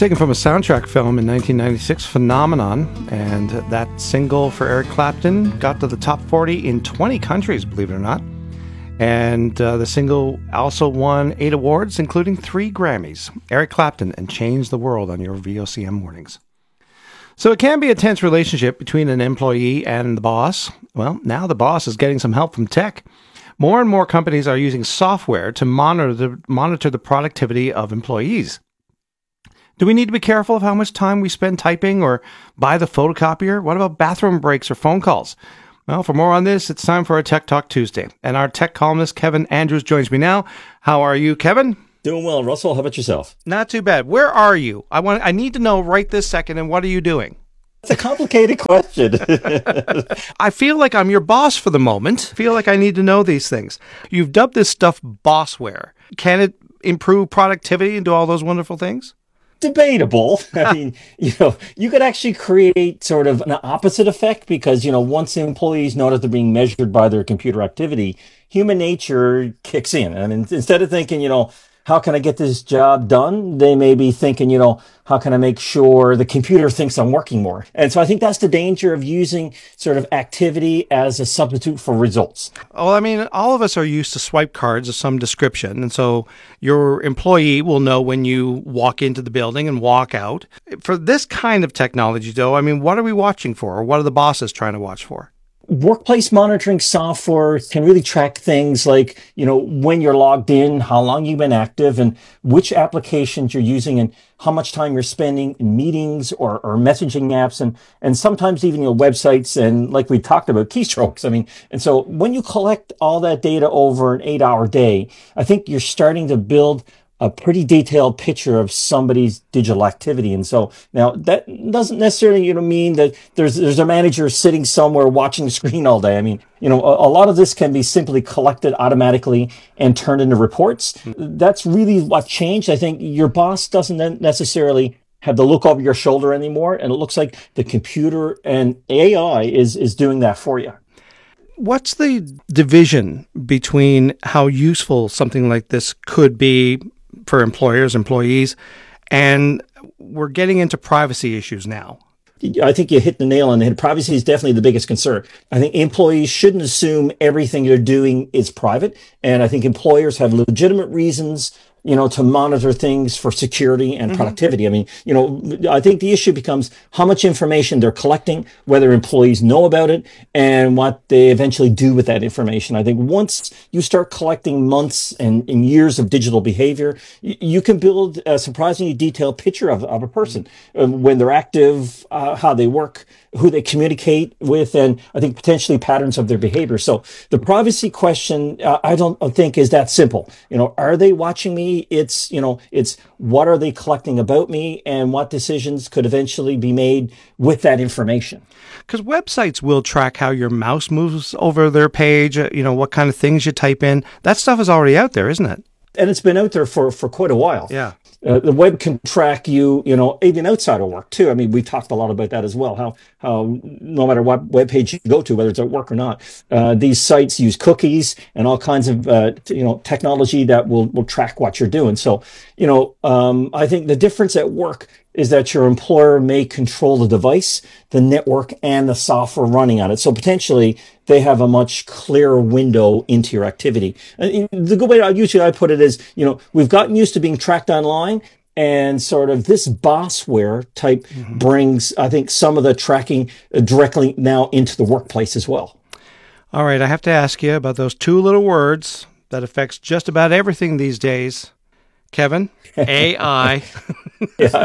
taken from a soundtrack film in 1996, Phenomenon, and that single for Eric Clapton got to the top 40 in 20 countries, believe it or not. And the single also won 8 awards, including 3 Grammys. Eric Clapton and Change the World on your VOCM mornings. So it can be a tense relationship between an employee and the boss. Well, now the boss is getting some help from tech. More and more companies are using software to monitor the productivity of employees. Do we need to be careful of how much time we spend typing or by the photocopier? What about bathroom breaks or phone calls? Well, for more on this, it's time for our Tech Talk Tuesday. And our tech columnist, Kevin Andrews, joins me now. How are you, Kevin? Doing well, Russell. How about yourself? Not too bad. Where are you? I need to know right this second, and what are you doing? It's a complicated question. I feel like I'm your boss for the moment. I feel like I need to know these things. You've dubbed this stuff bossware. Can it improve productivity and do all those wonderful things? Debatable. I mean, you could actually create sort of an opposite effect because, once employees know that they're being measured by their computer activity, human nature kicks in. I mean, instead of thinking, how can I get this job done? They may be thinking, how can I make sure the computer thinks I'm working more? And so I think that's the danger of using sort of activity as a substitute for results. Well, I mean, all of us are used to swipe cards of some description. And so your employee will know when you walk into the building and walk out. For this kind of technology, though, I mean, what are we watching for? Or what are the bosses trying to watch for? Workplace monitoring software can really track things like, when you're logged in, how long you've been active, and which applications you're using, and how much time you're spending in meetings or messaging apps, and sometimes even your websites, and like we talked about, keystrokes. I mean, and so when you collect all that data over an 8-hour day, I think you're starting to build a pretty detailed picture of somebody's digital activity. And so now that doesn't necessarily, mean that there's a manager sitting somewhere watching the screen all day. I mean, a lot of this can be simply collected automatically and turned into reports. That's really what changed. I think your boss doesn't necessarily have to look over your shoulder anymore. And it looks like the computer and AI is doing that for you. What's the division between how useful something like this could be for employers, employees, and we're getting into privacy issues now? I think you hit the nail on the head. Privacy is definitely the biggest concern. I think employees shouldn't assume everything they're doing is private. And I think employers have legitimate reasons to monitor things for security and productivity. I mean, I think the issue becomes how much information they're collecting, whether employees know about it, and what they eventually do with that information. I think once you start collecting months and years of digital behavior, you can build a surprisingly detailed picture of a person, when they're active, how they work, who they communicate with, and I think potentially patterns of their behavior. So the privacy question, I don't think is that simple. Are they watching me? It's what are they collecting about me, and what decisions could eventually be made with that information. Because websites will track how your mouse moves over their page, what kind of things you type in. That stuff is already out there, isn't it? And it's been out there for quite a while. Yeah. The web can track you, even outside of work too. I mean, we've talked a lot about that as well. How no matter what web page you go to, whether it's at work or not, these sites use cookies and all kinds of technology that will track what you're doing. So, I think the difference at work is that your employer may control the device, the network, and the software running on it. So potentially they have a much clearer window into your activity. And the good way I put it is, we've gotten used to being tracked online, and sort of this bossware type brings, I think, some of the tracking directly now into the workplace as well. All right, I have to ask you about those 2 little words that affects just about everything these days. Kevin, AI. Yeah,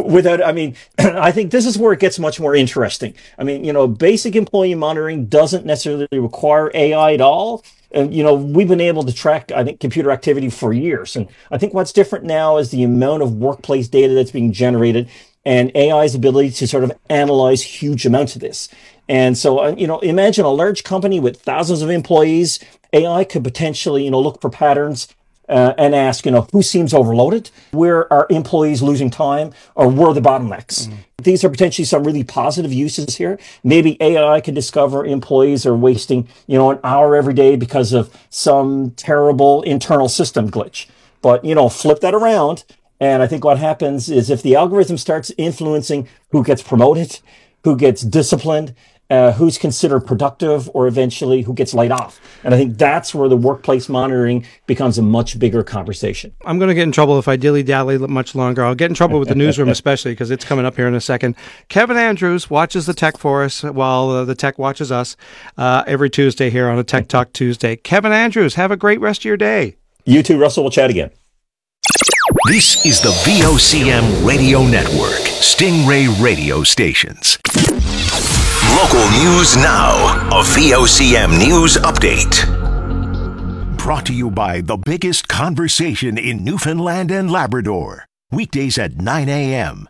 I think this is where it gets much more interesting. I mean, basic employee monitoring doesn't necessarily require AI at all. And, we've been able to track, I think, computer activity for years. And I think what's different now is the amount of workplace data that's being generated and AI's ability to sort of analyze huge amounts of this. And so, imagine a large company with thousands of employees. AI could potentially, look for patterns and ask, who seems overloaded? Where are employees losing time? Or where are the bottlenecks? These are potentially some really positive uses here. Maybe AI can discover employees are wasting, an hour every day because of some terrible internal system glitch. But, flip that around. And I think what happens is if the algorithm starts influencing who gets promoted, who gets disciplined, who's considered productive, or eventually who gets laid off. And I think that's where the workplace monitoring becomes a much bigger conversation. I'm going to get in trouble if I dilly-dally much longer. I'll get in trouble with the newsroom, especially because it's coming up here in a second. Kevin Andrews watches the tech for us while the tech watches us every Tuesday here on a Tech Talk Tuesday. Kevin Andrews, have a great rest of your day. You too, Russell. We'll chat again. This is the VOCM Radio Network, Stingray Radio Stations. Local news now, a VOCM News Update. Brought to you by the biggest conversation in Newfoundland and Labrador. Weekdays at 9 a.m.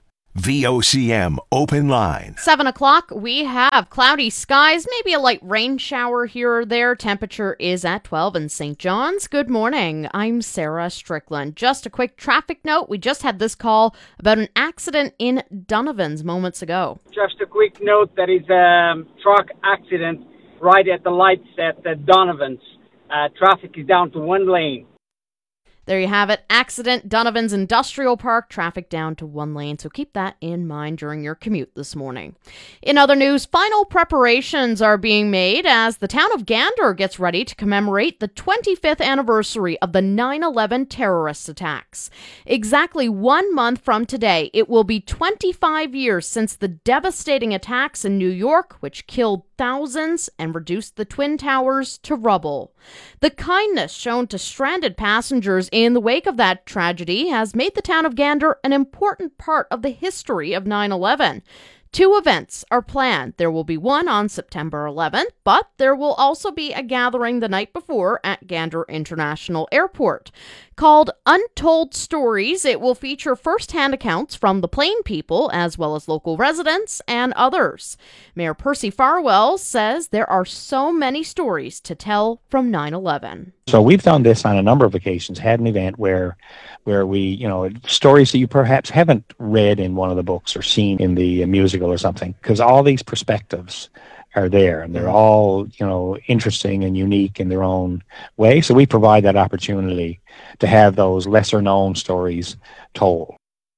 VOCM Open Line. 7 o'clock, we have cloudy skies, maybe a light rain shower here or there. Temperature is at 12 in St. John's. Good morning. I'm Sarah Strickland. Just a quick traffic note. We just had this call about an accident in Donovan's moments ago. Just a quick note, there is a truck accident right at the lights at Donovan's. Traffic is down to one lane. There you have it. Accident, Donovan's Industrial Park, traffic down to one lane. So keep that in mind during your commute this morning. In other news, final preparations are being made as the town of Gander gets ready to commemorate the 25th anniversary of the 9/11 terrorist attacks. Exactly 1 month from today, it will be 25 years since the devastating attacks in New York, which killed thousands and reduced the Twin Towers to rubble. The kindness shown to stranded passengers in the wake of that tragedy has made the town of Gander an important part of the history of 9/11. 2 events are planned. There will be one on September 11th, but there will also be a gathering the night before at Gander International Airport. Called Untold Stories, it will feature first-hand accounts from the Plain people, as well as local residents and others. Mayor Percy Farwell says there are so many stories to tell from 9/11. So we've done this on a number of occasions, had an event where we, stories that you perhaps haven't read in one of the books or seen in the musical or something, because all these perspectives are there and they're all, interesting and unique in their own way. So we provide that opportunity to have those lesser known stories told.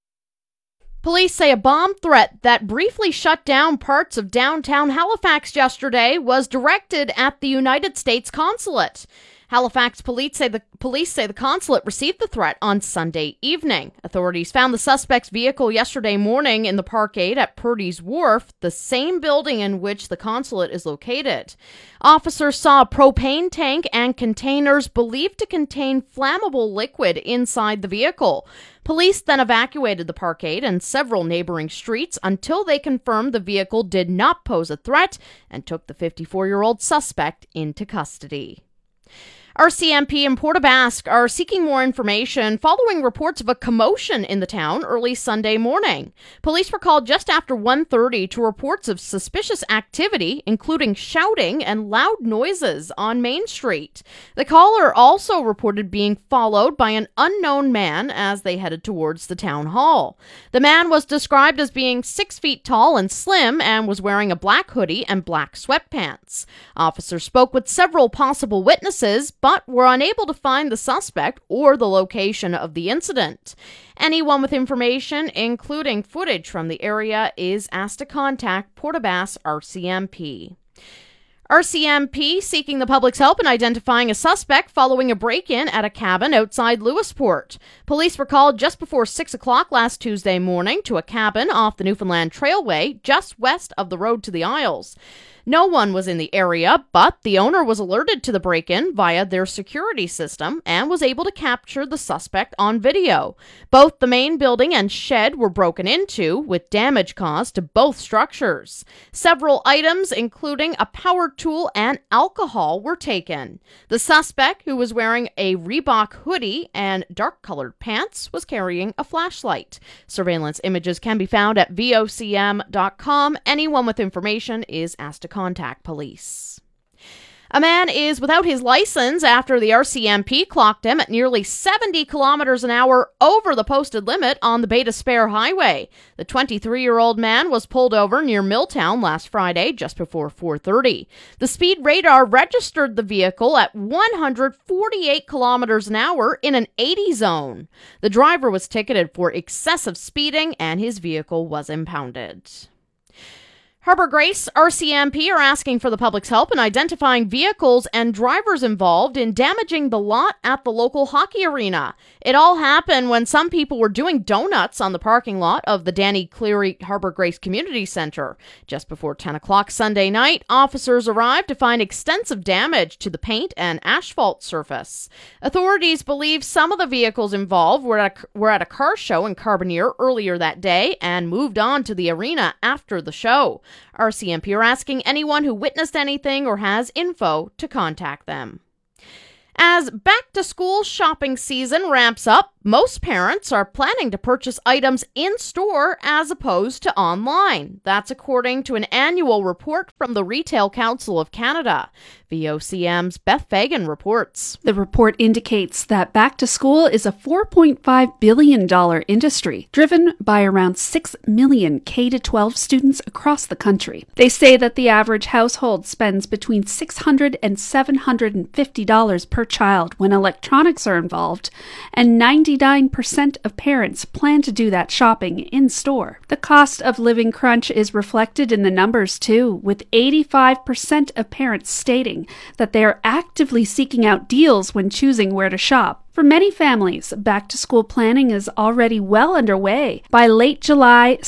Police say a bomb threat that briefly shut down parts of downtown Halifax yesterday was directed at the United States consulate. Halifax police say the consulate received the threat on Sunday evening. Authorities found the suspect's vehicle yesterday morning in the parkade at Purdy's Wharf, the same building in which the consulate is located. Officers saw a propane tank and containers believed to contain flammable liquid inside the vehicle. Police then evacuated the parkade and several neighboring streets until they confirmed the vehicle did not pose a threat and took the 54-year-old suspect into custody. RCMP and Port aux Basques are seeking more information following reports of a commotion in the town early Sunday morning. Police were called just after 1:30 to reports of suspicious activity, including shouting and loud noises on Main Street. The caller also reported being followed by an unknown man as they headed towards the town hall. The man was described as being 6 feet tall and slim and was wearing a black hoodie and black sweatpants. Officers spoke with several possible witnesses, but were unable to find the suspect or the location of the incident. Anyone with information, including footage from the area, is asked to contact Port aux Basques RCMP. RCMP seeking the public's help in identifying a suspect following a break-in at a cabin outside Lewisport. Police were called just before 6 o'clock last Tuesday morning to a cabin off the Newfoundland Trailway just west of the road to the Isles. No one was in the area, but the owner was alerted to the break-in via their security system and was able to capture the suspect on video. Both the main building and shed were broken into, with damage caused to both structures. Several items, including a power tool and alcohol, were taken. The suspect, who was wearing a Reebok hoodie and dark-colored pants, was carrying a flashlight. Surveillance images can be found at vocm.com. Anyone with information is asked to contact police. A man is without his license after the RCMP clocked him at nearly 70 kilometers an hour over the posted limit on the Bay d'Espoir Highway. The 23-year-old man was pulled over near Milltown last Friday, just before 4:30. The speed radar registered the vehicle at 148 kilometers an hour in an 80 zone. The driver was ticketed for excessive speeding and his vehicle was impounded. Harbour Grace RCMP are asking for the public's help in identifying vehicles and drivers involved in damaging the lot at the local hockey arena. It all happened when some people were doing donuts on the parking lot of the Danny Cleary Harbour Grace Community Center. Just before 10 o'clock Sunday night, officers arrived to find extensive damage to the paint and asphalt surface. Authorities believe some of the vehicles involved were at a car show in Carbonear earlier that day and moved on to the arena after the show. RCMP are asking anyone who witnessed anything or has info to contact them. As back-to-school shopping season ramps up, most parents are planning to purchase items in-store as opposed to online. That's according to an annual report from the Retail Council of Canada. VOCM's Beth Fagan reports. The report indicates that back-to-school is a $4.5 billion industry, driven by around 6 million K-12 students across the country. They say that the average household spends between $600 and $750 per child when electronics are involved, and 99% of parents plan to do that shopping in-store. The cost of living crunch is reflected in the numbers too, with 85% of parents stating that they are actively seeking out deals when choosing where to shop. For many families, back-to-school planning is already well underway. By late July,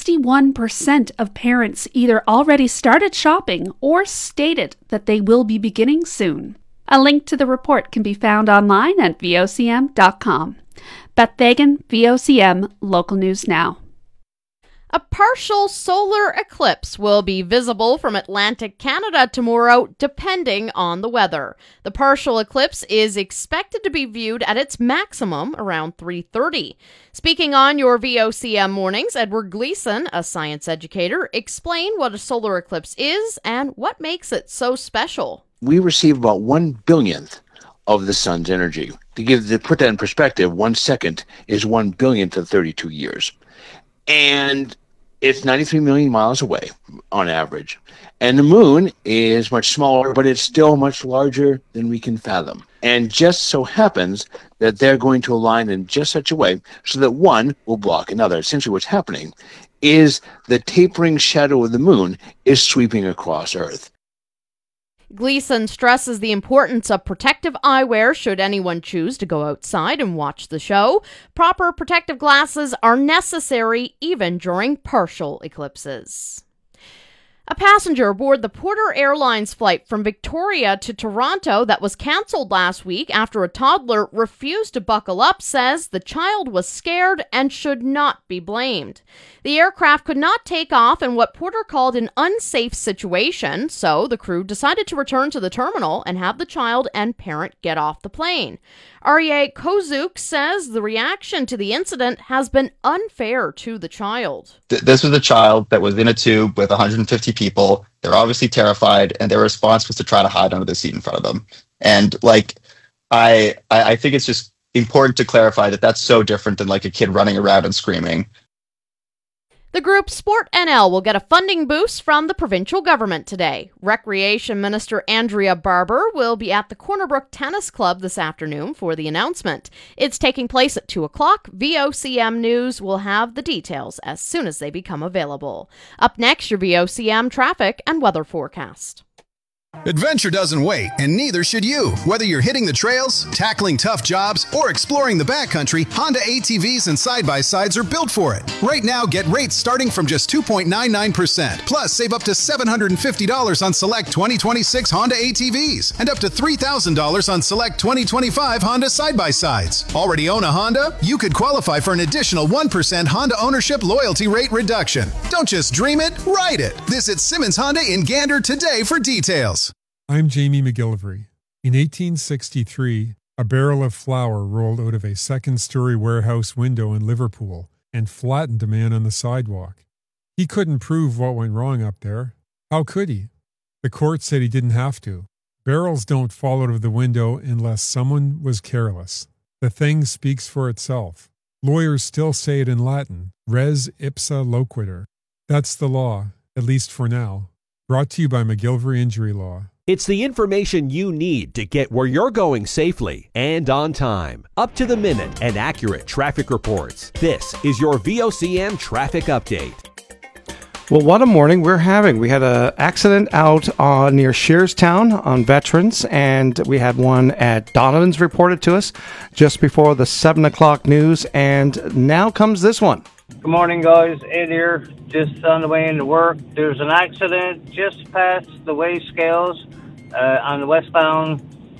61% of parents either already started shopping or stated that they will be beginning soon. A link to the report can be found online at vocm.com. Beth Fagan, VOCM, Local News Now. A partial solar eclipse will be visible from Atlantic Canada tomorrow, depending on the weather. The partial eclipse is expected to be viewed at its maximum around 3:30. Speaking on your VOCM mornings, Edward Gleason, a science educator, explained what a solar eclipse is and what makes it so special. We receive about 1/billionth of the sun's energy. To put that in perspective, 1 second is 1/billionth of 32 years. And it's 93 million miles away on average. And the moon is much smaller, but it's still much larger than we can fathom. And just so happens that they're going to align in just such a way so that one will block another. Essentially what's happening is the tapering shadow of the moon is sweeping across Earth. Gleason stresses the importance of protective eyewear should anyone choose to go outside and watch the show. Proper protective glasses are necessary even during partial eclipses. A passenger aboard the Porter Airlines flight from Victoria to Toronto that was canceled last week after a toddler refused to buckle up says the child was scared and should not be blamed. The aircraft could not take off in what Porter called an unsafe situation, so the crew decided to return to the terminal and have the child and parent get off the plane. Aryeh Kozuk says the reaction to the incident has been unfair to the child. This was a child that was in a tube with 150 people. They're obviously terrified, and their response was to try to hide under the seat in front of them. And I think it's just important to clarify that that's so different than like a kid running around and screaming. The group Sport NL will get a funding boost from the provincial government today. Recreation Minister Andrea Barber will be at the Corner Brook Tennis Club this afternoon for the announcement. It's taking place at 2 o'clock. VOCM News will have the details as soon as they become available. Up next, your VOCM traffic and weather forecast. Adventure doesn't wait, and neither should you. Whether you're hitting the trails, tackling tough jobs, or exploring the backcountry, Honda ATVs and side-by-sides are built for it. Right now, get rates starting from just 2.99%. Plus, save up to $750 on select 2026 Honda ATVs and up to $3,000 on select 2025 Honda side-by-sides. Already own a Honda? You could qualify for an additional 1% Honda ownership loyalty rate reduction. Don't just dream it, ride it. Visit Simmons Honda in Gander today for details. I'm Jamie McGillivray. In 1863, a barrel of flour rolled out of a second-story warehouse window in Liverpool and flattened a man on the sidewalk. He couldn't prove what went wrong up there. How could he? The court said he didn't have to. Barrels don't fall out of the window unless someone was careless. The thing speaks for itself. Lawyers still say it in Latin, res ipsa loquitur. That's the law, at least for now. Brought to you by McGillivray Injury Law. It's the information you need to get where you're going safely and on time. Up to the minute and accurate traffic reports. This is your VOCM Traffic Update. Well, what a morning we're having. We had an accident out near Shearstown on Veterans, and we had one at Donovan's reported to us just before the 7 o'clock news, and now comes this one. Good morning, guys. Ed here, just on the way into work. There's an accident just past the weigh scales on the westbound.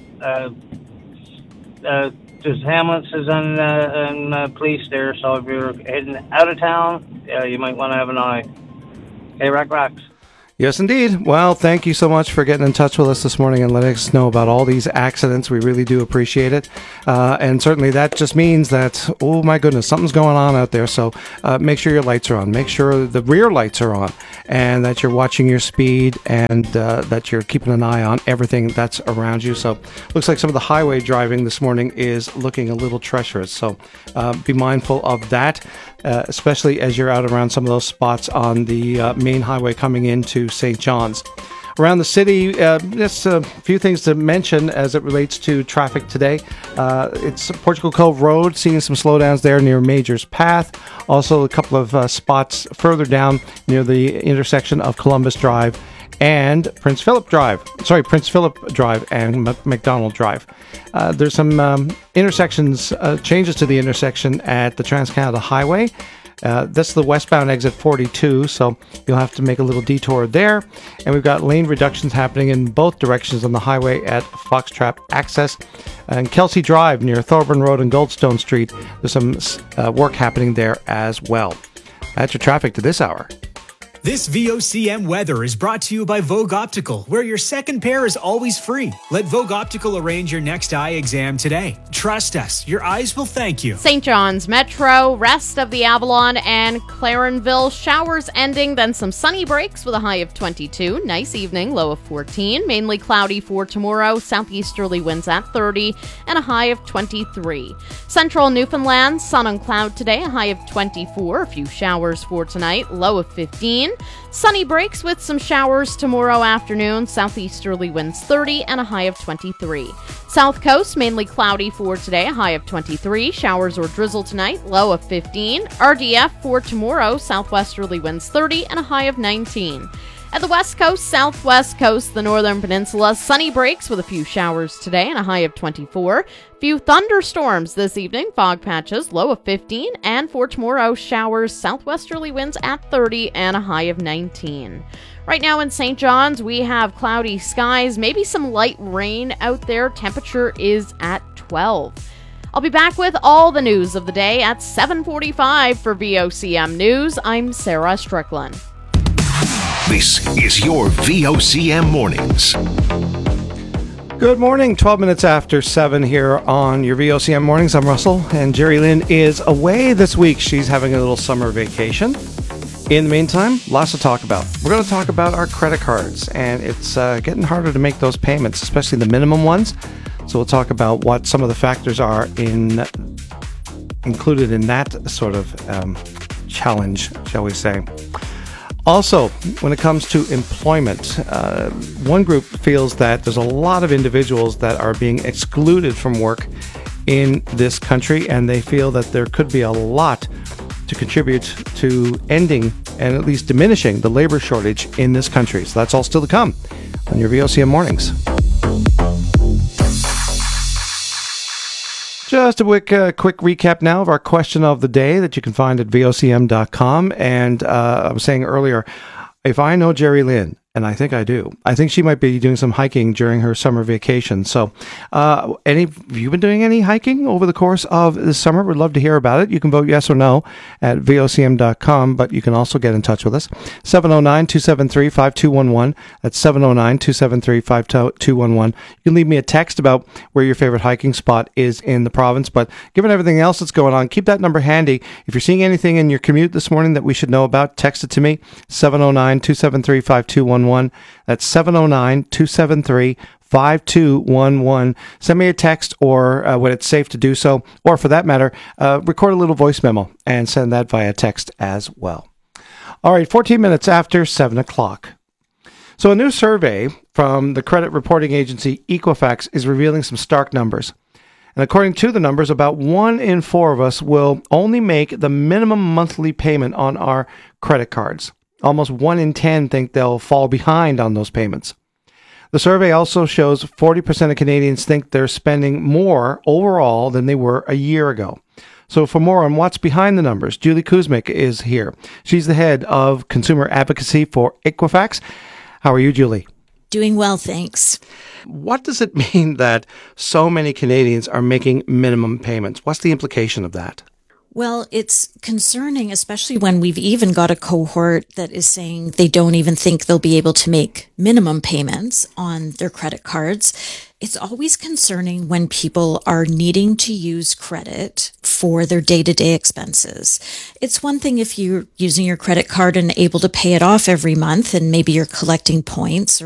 There's ambulances and police there, so if you're heading out of town, you might want to have an eye. Hey, Rocks. Yes, indeed. Well, thank you so much for getting in touch with us this morning and letting us know about all these accidents. We really do appreciate it. And certainly that just means that, oh my goodness, something's going on out there. So make sure your lights are on. Make sure the rear lights are on and that you're watching your speed and that you're keeping an eye on everything that's around you. So looks like some of the highway driving this morning is looking a little treacherous. So be mindful of that. Especially as you're out around some of those spots on the main highway coming into St. John's. Around the city, just a few things to mention as it relates to traffic today. It's Portugal Cove Road, seeing some slowdowns there near Major's Path. Also a couple of spots further down near the intersection of Columbus Drive and Prince Philip Drive and McDonald Drive. There's some intersections, changes to the intersection at the Trans-Canada Highway. This is the westbound exit 42, so you'll have to make a little detour there. And we've got lane reductions happening in both directions on the highway at Foxtrap Access. And Kelsey Drive near Thorburn Road and Goldstone Street, there's some work happening there as well. That's your traffic to this hour. This VOCM weather is brought to you by Vogue Optical, where your second pair is always free. Let Vogue Optical arrange your next eye exam today. Trust us, your eyes will thank you. St. John's Metro, rest of the Avalon and Clarenville, showers ending, then some sunny breaks with a high of 22. Nice evening, low of 14. Mainly cloudy for tomorrow, southeasterly winds at 30 and a high of 23. Central Newfoundland, sun and cloud today, a high of 24. A few showers for tonight, low of 15. Sunny breaks with some showers tomorrow afternoon. Southeasterly winds 30 and a high of 23. South Coast, mainly cloudy for today, a high of 23. Showers or drizzle tonight, low of 15. RDF for tomorrow, southwesterly winds 30 and a high of 19. At the West Coast, Southwest Coast, the Northern Peninsula, sunny breaks with a few showers today and a high of 24. Few thunderstorms this evening, fog patches, low of 15. And for tomorrow, showers, southwesterly winds at 30 and a high of 19. Right now in St. John's, we have cloudy skies, maybe some light rain out there. Temperature is at 12. I'll be back with all the news of the day at 7:45 for VOCM News. I'm Sarah Strickland. This is your VOCM Mornings. Good morning, 12 minutes after 7 here on your VOCM Mornings. I'm Russell, and Jerry Lynn is away this week. She's having a little summer vacation. In the meantime, lots to talk about. We're going to talk about our credit cards, and it's getting harder to make those payments, especially the minimum ones. So we'll talk about what some of the factors are included in that sort of challenge, shall we say. Also, when it comes to employment, one group feels that there's a lot of individuals that are being excluded from work in this country, and they feel that there could be a lot to contribute to ending and at least diminishing the labor shortage in this country. So that's all still to come on your VOCM Mornings. Just a quick recap now of our question of the day that you can find at vocm.com. And I was saying earlier, if I know Jerry Lynn, and I think I do, I think she might be doing some hiking during her summer vacation. So have you been doing any hiking over the course of this summer? We'd love to hear about it. You can vote yes or no at vocm.com, but you can also get in touch with us. 709-273-5211. That's 709-273-5211. You can leave me a text about where your favorite hiking spot is in the province. But given everything else that's going on, keep that number handy. If you're seeing anything in your commute this morning that we should know about, text it to me, 709-273-5211. That's 709-273-5211. 5211. Send me a text or when it's safe to do so, or for that matter, record a little voice memo and send that via text as well. All right, 14 minutes after 7 o'clock. So a new survey from the credit reporting agency Equifax is revealing some stark numbers. And according to the numbers, about 1 in 4 of us will only make the minimum monthly payment on our credit cards. Almost 1 in 10 think they'll fall behind on those payments. The survey also shows 40% of Canadians think they're spending more overall than they were a year ago. So for more on what's behind the numbers, Julie Kuzmic is here. She's the head of consumer advocacy for Equifax. How are you, Julie? Doing well, thanks. What does it mean that so many Canadians are making minimum payments? What's the implication of that? Well, it's concerning, especially when we've even got a cohort that is saying they don't even think they'll be able to make minimum payments on their credit cards. It's always concerning when people are needing to use credit for their day-to-day expenses. It's one thing if you're using your credit card and able to pay it off every month and maybe you're collecting points